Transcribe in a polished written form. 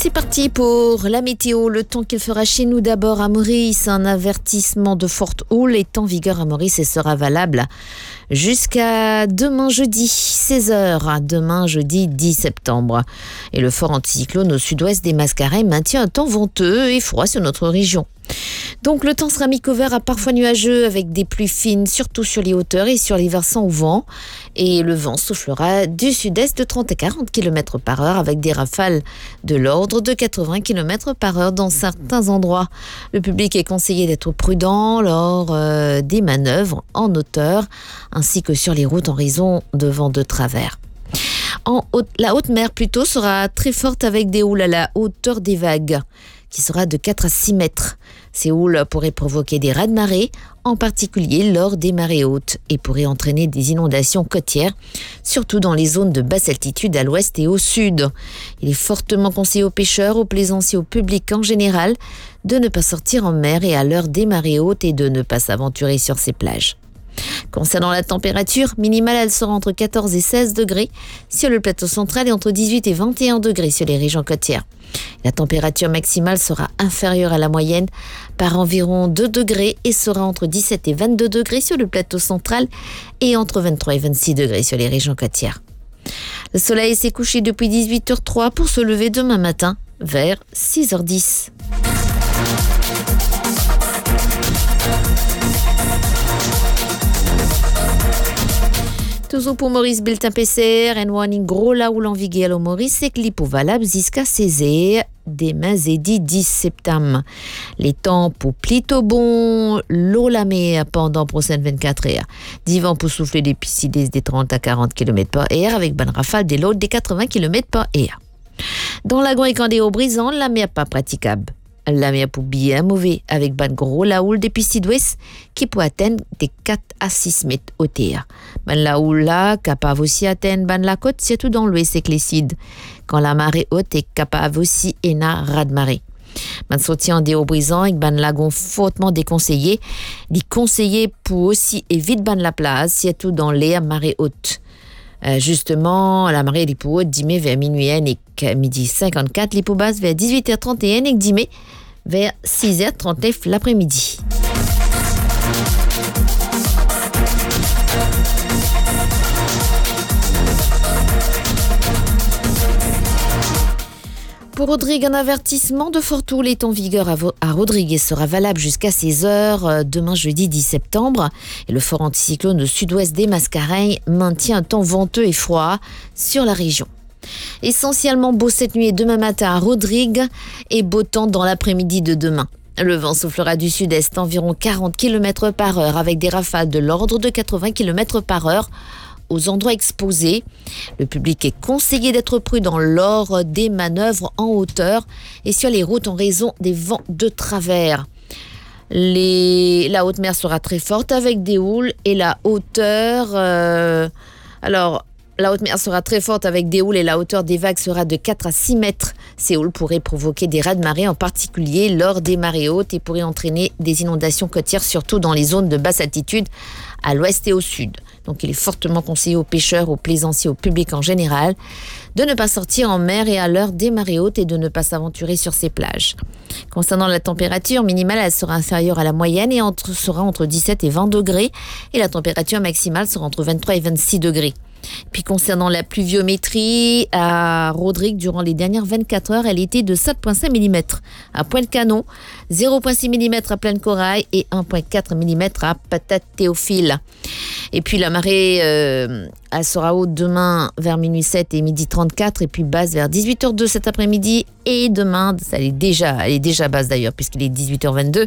C'est parti pour la météo. Le temps qu'il fera chez nous d'abord à Maurice. Un avertissement de forte houle est en vigueur à Maurice et sera valable jusqu'à demain jeudi 16h. Demain jeudi 10 septembre. Et le fort anticyclone au sud-ouest des Mascareilles maintient un temps venteux et froid sur notre région. Donc le temps sera mi-couvert à parfois nuageux avec des pluies fines, surtout sur les hauteurs et sur les versants au vent. Et le vent soufflera du sud-est de 30 à 40 km par heure avec des rafales de l'ordre de 80 km par heure dans certains endroits. Le public est conseillé d'être prudent lors des manœuvres en hauteur ainsi que sur les routes en raison de vents de travers. La haute mer plutôt sera très forte avec des houles à la hauteur des vagues qui sera de 4 à 6 mètres. Ces houles pourraient provoquer des raz-de-marée, en particulier lors des marées hautes, et pourraient entraîner des inondations côtières, surtout dans les zones de basse altitude à l'ouest et au sud. Il est fortement conseillé aux pêcheurs, aux plaisanciers, au public en général, de ne pas sortir en mer et à l'heure des marées hautes et de ne pas s'aventurer sur ces plages. Concernant la température minimale, elle sera entre 14 et 16 degrés sur le plateau central et entre 18 et 21 degrés sur les régions côtières. La température maximale sera inférieure à la moyenne par environ 2 degrés et sera entre 17 et 22 degrés sur le plateau central et entre 23 et 26 degrés sur les régions côtières. Le soleil s'est couché depuis 18h03 pour se lever demain matin vers 6h10. Toujours pour Maurice, bulletin PCR, un warning gros là où l'enviguer au Maurice, c'est que l'hypo valable jusqu'à 16h, demain jeudi 10 septembre. Les temps pour plutôt bon, l'eau la mer pendant prochaines 24 heures. Divan pour souffler des piscides des 30 à 40 km par heure avec bonne rafale des lots des 80 km par heure. Dans la grande et au brisant, la mer pas praticable. La mer pour bien mauvais avec ban gros la houle des pistes ouest qui peut atteindre des 4 à 6 mètres hauteur. Ban la houle là capable aussi atteindre ban la côte surtout dans l'ouest et Clécide. Quand la marée haute est capable aussi ena raz-de-marée. Ban sortir en déo brisant et ban lagon fortement déconseillé. Les conseillers pour aussi éviter ban la place surtout dans les marées hautes. Justement, la marée l'hypo haute 10 mai vers minuit et midi 54, l'hypo basse vers 18h31 et 10 mai vers 6h39 l'après-midi. Pour Rodrigue, un avertissement de forte houle est en vigueur à Rodrigue et sera valable jusqu'à 16h demain jeudi 10 septembre. Et le fort anticyclone au sud-ouest des Mascareilles maintient un temps venteux et froid sur la région. Essentiellement beau cette nuit et demain matin à Rodrigue et beau temps dans l'après-midi de demain. Le vent soufflera du sud-est environ 40 km par heure avec des rafales de l'ordre de 80 km par heure. Aux endroits exposés, le public est conseillé d'être prudent lors des manœuvres en hauteur et sur les routes en raison des vents de travers. La haute mer sera très forte avec des houles et la hauteur... La haute mer sera très forte avec des houles et la hauteur des vagues sera de 4 à 6 mètres. Ces houles pourraient provoquer des raz-de-marée, en particulier lors des marées hautes et pourraient entraîner des inondations côtières, surtout dans les zones de basse altitude à l'ouest et au sud. Donc il est fortement conseillé aux pêcheurs, aux plaisanciers, au public en général de ne pas sortir en mer et à l'heure des marées hautes et de ne pas s'aventurer sur ces plages. Concernant la température minimale, elle sera inférieure à la moyenne et sera entre 17 et 20 degrés et la température maximale sera entre 23 et 26 degrés. Puis concernant la pluviométrie à Rodrigue, durant les dernières 24 heures, elle était de 7,5 mm à Pointe-Canon, 0,6 mm à Plaine-Corail et 1,4 mm à Patate-Théophile. Et puis la marée, elle sera haute demain vers minuit 7 et midi 34 et puis basse vers 18h02 cet après-midi. Et demain, elle est déjà basse d'ailleurs puisqu'il est 18h22